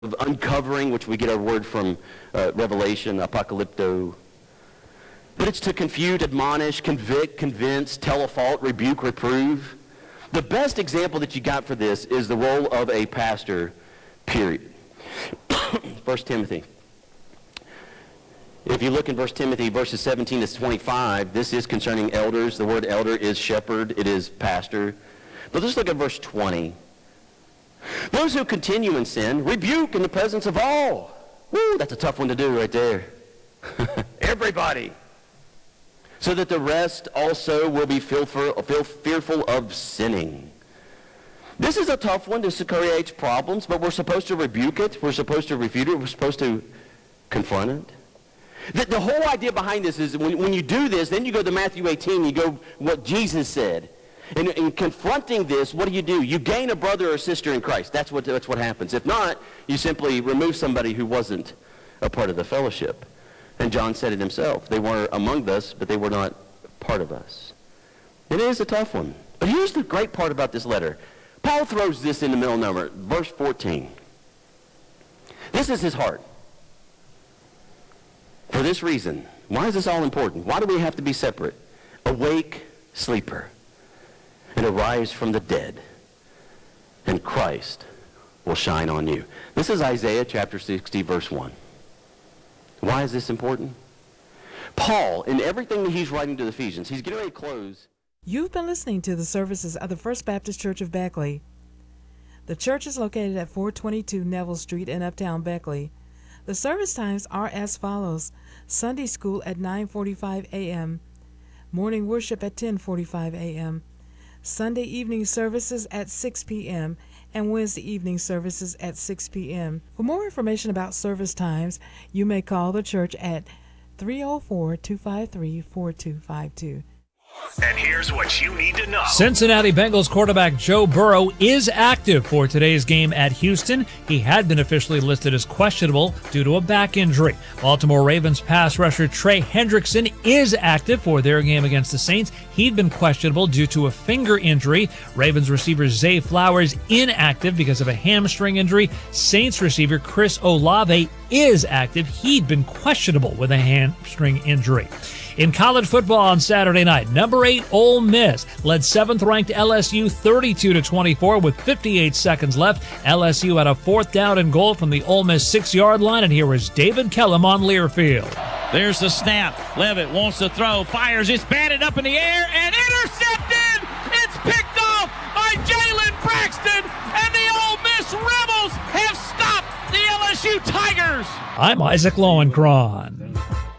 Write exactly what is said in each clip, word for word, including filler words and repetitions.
of uncovering, which we get our word from uh, Revelation, apocalypto. But it's to confute, admonish, convict, convince, tell a fault, rebuke, reprove. The best example that you got for this is the role of a pastor, period. First Timothy. If you look in First Timothy, verses seventeen to twenty-five, this is concerning elders. The word elder is shepherd. It is pastor. But let's look at verse twenty. Those who continue in sin, rebuke in the presence of all. Woo, that's a tough one to do right there. Everybody. So that the rest also will be fearful, fearful of sinning. This is a tough one. This creates problems, but we're supposed to rebuke it. We're supposed to refute it. We're supposed to confront it. The, the whole idea behind this is when, when you do this, then you go to Matthew eighteen, you go what Jesus said. And in confronting this, what do you do? You gain a brother or sister in Christ. That's what, that's what happens. If not, you simply remove somebody who wasn't a part of the fellowship. And John said it himself. They were among us, but they were not part of us. It is a tough one. But here's the great part about this letter. Paul throws this in the middle number, verse fourteen. This is his heart. For this reason, why is this all important? Why do we have to be separate? Awake, sleeper, and arise from the dead, and Christ will shine on you. This is Isaiah chapter sixty, verse one. Why is this important? Paul, in everything that he's writing to the Ephesians, he's getting ready to close. You've been listening to the services of the First Baptist Church of Beckley. The church is located at four twenty-two Neville Street in Uptown Beckley. The service times are as follows. Sunday school at nine forty-five a.m., morning worship at ten forty-five a.m., Sunday evening services at six p.m., and Wednesday evening services at six p.m. For more information about service times, you may call the church at three oh four, two five three, four two five two. And here's what you need to know. Cincinnati Bengals quarterback Joe Burrow is active for today's game at Houston. He had been officially listed as questionable due to a back injury. Baltimore Ravens pass rusher Trey Hendrickson is active for their game against the Saints. He'd been questionable due to a finger injury. Ravens receiver Zay Flowers inactive because of a hamstring injury. Saints receiver Chris Olave is active. He'd been questionable with a hamstring injury. In college football on Saturday night, number eight Ole Miss led seventh-ranked L S U thirty-two to twenty-four with fifty-eight seconds left. L S U had a fourth down and goal from the Ole Miss six-yard line, and here was David Kellum on Learfield. There's the snap. Levitt wants to throw, fires, it's batted up in the air, and intercepted! It's picked off by Jalen Braxton, and the Ole Miss Rebels have stopped the L S U Tigers! I'm Isaac Lowenkron.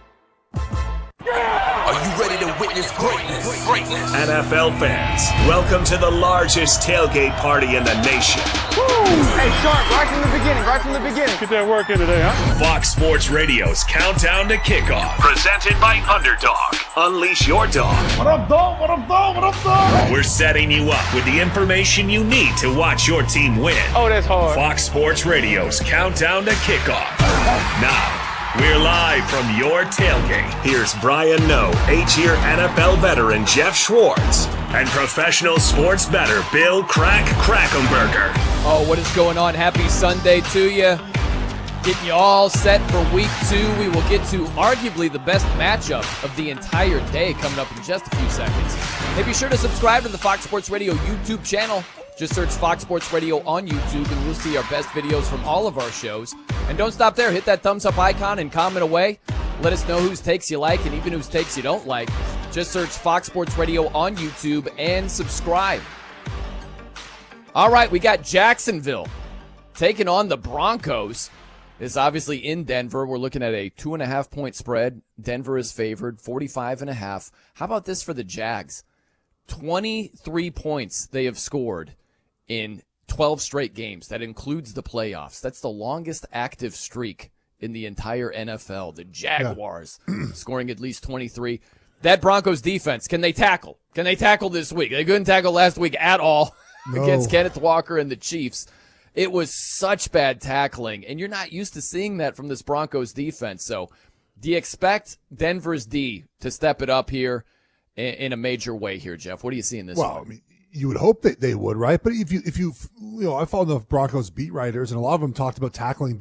Are you ready to witness greatness? Greatness. N F L fans, welcome to the largest tailgate party in the nation. Woo! Hey, Sharp, right from the beginning, right from the beginning. Get that work in today, huh? Fox Sports Radio's Countdown to Kickoff. Presented by Underdog. Unleash your dog. What up, dog? What up, dog? What up, dog? We're setting you up with the information you need to watch your team win. Oh, that's hard. Fox Sports Radio's Countdown to Kickoff. Now, we're live from your tailgate. Here's Brian Noe, eight-year N F L veteran Jeff Schwartz, and professional sports bettor Bill Crack Krackomberger. Oh, what is going on? Happy Sunday to you. Getting you all set for week two. We will get to arguably the best matchup of the entire day coming up in just a few seconds. Hey, be sure to subscribe to the Fox Sports Radio YouTube channel. Just search Fox Sports Radio on YouTube and you'll see our best videos from all of our shows. And don't stop there. Hit that thumbs up icon and comment away. Let us know whose takes you like and even whose takes you don't like. Just search Fox Sports Radio on YouTube and subscribe. All right, we got Jacksonville taking on the Broncos. It's obviously in Denver. We're looking at a two and a half point spread. Denver is favored, forty-five and a half. How about this for the Jags? twenty-three points they have scored in twelve straight games. That includes the playoffs. That's the longest active streak in the entire N F L. The Jaguars yeah. scoring at least twenty-three. That Broncos defense, can they tackle? Can they tackle this week? They couldn't tackle last week at all no. against Kenneth Walker and the Chiefs. It was such bad tackling, and you're not used to seeing that from this Broncos defense. So do you expect Denver's D to step it up here in, in a major way here, Jeff? What do you see in this well, one? I mean, you would hope that they would, right? But if you, if you, you know, I follow enough Broncos beat writers, and a lot of them talked about tackling